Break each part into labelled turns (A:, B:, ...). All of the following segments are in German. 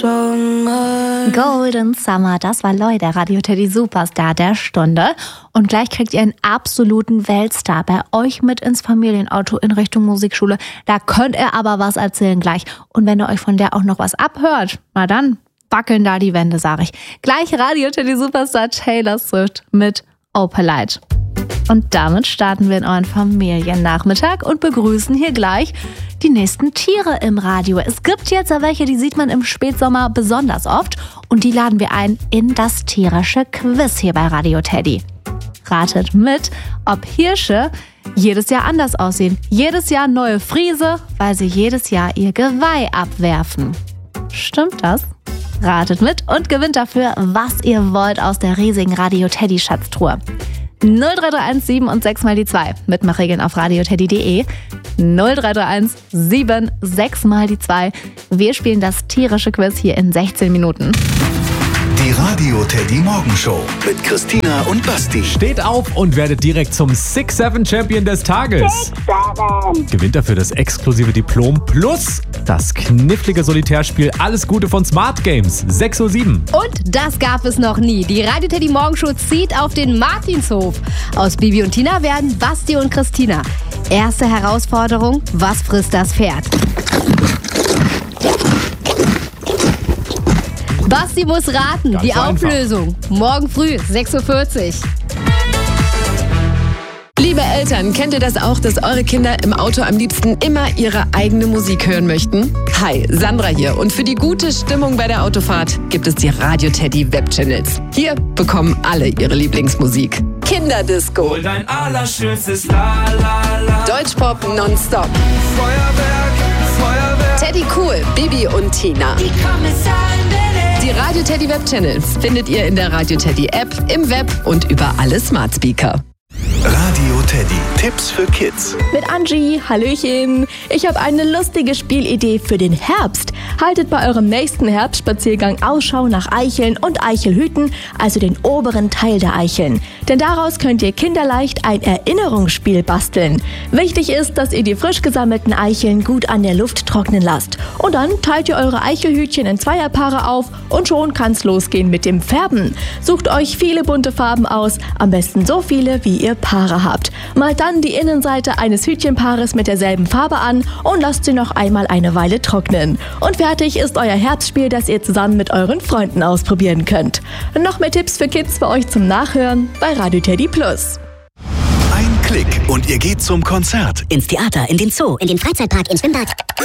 A: Golden Summer, das war Loy, der Radio Teddy Superstar der Stunde. Und gleich kriegt ihr einen absoluten Weltstar bei euch mit ins Familienauto in Richtung Musikschule. Da könnt ihr aber was erzählen gleich. Und wenn ihr euch von der auch noch was abhört, na dann wackeln da die Wände, sag ich. Gleich Radio Teddy Superstar Taylor Swift mit Opalite. Und damit starten wir in euren Familiennachmittag und begrüßen hier gleich die nächsten Tiere im Radio. Es gibt jetzt welche, die sieht man im Spätsommer besonders oft und die laden wir ein in das tierische Quiz hier bei Radio Teddy. Ratet mit, ob Hirsche jedes Jahr anders aussehen. Jedes Jahr neue Friese, weil sie jedes Jahr ihr Geweih abwerfen. Stimmt das? Ratet mit und gewinnt dafür, was ihr wollt aus der riesigen Radio Teddy Schatztruhe. 0331 7 und 6 mal die 2. Mitmachregeln auf radioteddy.de. 0331 7 6 mal die 2. Wir spielen das tierische Quiz hier in 16 Minuten.
B: Die Radio Teddy Morgenshow mit Christina und Basti.
C: Steht auf und werdet direkt zum 6-7 Champion des Tages. 6-7. Gewinnt dafür das exklusive Diplom plus das knifflige Solitärspiel Alles Gute von Smart Games. 6.07 Uhr.
D: Und das gab es noch nie. Die Radio Teddy Morgenshow zieht auf den Martinshof. Aus Bibi und Tina werden Basti und Christina. Erste Herausforderung: Was frisst das Pferd? Basti muss raten. Ganz die Auflösung. Morgen früh, 6.40 Uhr.
E: Liebe Eltern, kennt ihr das auch, dass eure Kinder im Auto am liebsten immer ihre eigene Musik hören möchten? Hi, Sandra hier. Und für die gute Stimmung bei der Autofahrt gibt es die Radio Teddy Webchannels. Hier bekommen alle ihre Lieblingsmusik. Kinderdisco.
F: Hol dein allerschönstes La La La.
E: Deutschpop nonstop.
F: Feuerwerk, Feuerwerk.
E: Teddy Cool, Bibi und Tina.
F: Die Kommissarin
E: Die Radio Teddy Webchannels findet ihr in der Radio Teddy App, im Web und über alle Smart Speaker.
B: Radio Teddy. Tipps für Kids.
G: Mit Angie, hallöchen. Ich habe eine lustige Spielidee für den Herbst. Haltet bei eurem nächsten Herbstspaziergang Ausschau nach Eicheln und Eichelhüten, also den oberen Teil der Eicheln. Denn daraus könnt ihr kinderleicht ein Erinnerungsspiel basteln. Wichtig ist, dass ihr die frisch gesammelten Eicheln gut an der Luft trocknen lasst. Und dann teilt ihr eure Eichelhütchen in Zweierpaare auf und schon kann's losgehen mit dem Färben. Sucht euch viele bunte Farben aus, am besten so viele, wie ihr Paare habt. Malt dann die Innenseite eines Hütchenpaares mit derselben Farbe an und lasst sie noch einmal eine Weile trocknen. Und fertig ist euer Herbstspiel, das ihr zusammen mit euren Freunden ausprobieren könnt. Noch mehr Tipps für Kids für euch zum Nachhören bei Radio Teddy Plus.
B: Ein Klick und ihr geht zum Konzert.
H: Ins Theater, in den Zoo, in den Freizeitpark, ins Schwimmbad.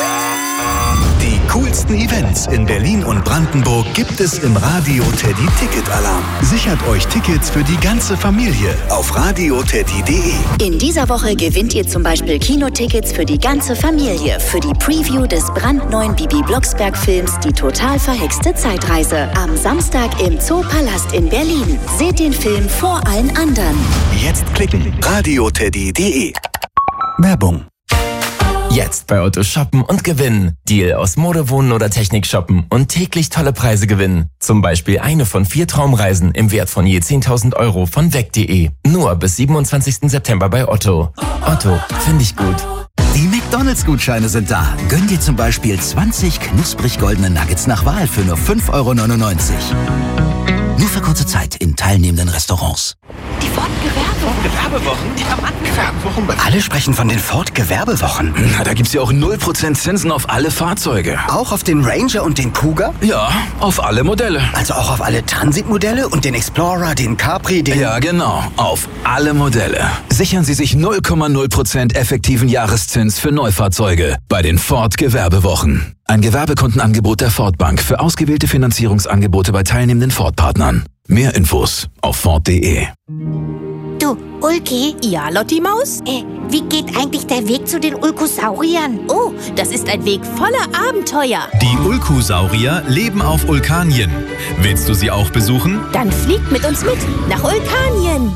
B: Die coolsten Events in Berlin und Brandenburg gibt es im Radio Teddy Ticket-Alarm. Sichert euch Tickets für die ganze Familie auf radioteddy.de.
H: In dieser Woche gewinnt ihr zum Beispiel Kinotickets für die ganze Familie für die Preview des brandneuen Bibi Blocksberg-Films Die total verhexte Zeitreise. Am Samstag im Zoopalast in Berlin. Seht den Film vor allen anderen.
B: Jetzt klicken. radioteddy.de. Werbung.
I: Jetzt bei Otto shoppen und gewinnen. Deal aus Mode, Wohnen oder Technik shoppen und täglich tolle Preise gewinnen. Zum Beispiel eine von 4 Traumreisen im Wert von je 10.000 € von weg.de. Nur bis 27. September bei Otto. Otto, finde ich gut.
J: Die McDonalds-Gutscheine sind da. Gönn dir zum Beispiel 20 knusprig goldene Nuggets nach Wahl für nur 5,99 €. Nur für kurze Zeit in teilnehmenden Restaurants.
K: Die Ford-Gewerbewochen?
J: Gewerbewochen? Alle sprechen von den Ford-Gewerbewochen.
K: Na, da gibt's ja auch 0% Zinsen auf alle Fahrzeuge.
J: Auch auf den Ranger und den Cougar?
K: Ja, auf alle Modelle.
J: Also auch auf alle Transit-Modelle und den Explorer, den Capri, den...
K: Ja, genau. Auf alle Modelle. Sichern Sie sich 0,0% effektiven Jahreszins für Neufahrzeuge bei den Ford-Gewerbewochen. Ein Gewerbekundenangebot der Ford Bank für ausgewählte Finanzierungsangebote bei teilnehmenden Ford-Partnern. Mehr Infos auf Ford.de.
L: Du, Ulki?
M: Ja, Lotti Maus?
L: Wie geht eigentlich der Weg zu den Ulkosauriern?
M: Oh, das ist ein Weg voller Abenteuer.
N: Die Ulkosaurier leben auf Ulkanien. Willst du sie auch besuchen?
M: Dann fliegt mit uns mit nach Ulkanien.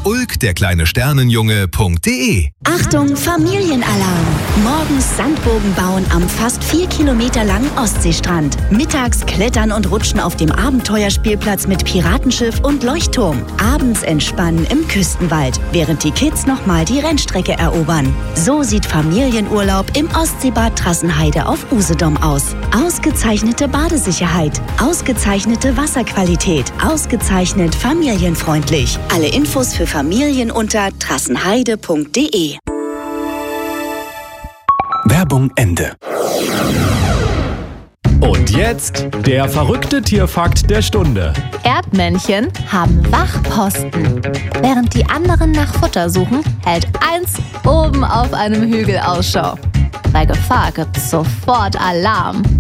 N: ulk-der-kleine-Sternenjunge.de.
H: Achtung, Familienalarm! Morgens Sandbogen bauen am fast 4 Kilometer langen Ostseestrand. Mittags klettern und rutschen auf dem Abenteuerspielplatz mit Piratenschiff und Leuchtturm. Abends entspannen im Küstenwald, während und die Kids nochmal die Rennstrecke erobern. So sieht Familienurlaub im Ostseebad Trassenheide auf Usedom aus. Ausgezeichnete Badesicherheit, ausgezeichnete Wasserqualität, ausgezeichnet familienfreundlich. Alle Infos für Familien unter trassenheide.de.
B: Werbung Ende.
C: Und jetzt der verrückte Tierfakt der Stunde.
A: Erdmännchen haben Wachposten. Während die anderen nach Futter suchen, hält eins oben auf einem Hügel Ausschau. Bei Gefahr gibt's sofort Alarm.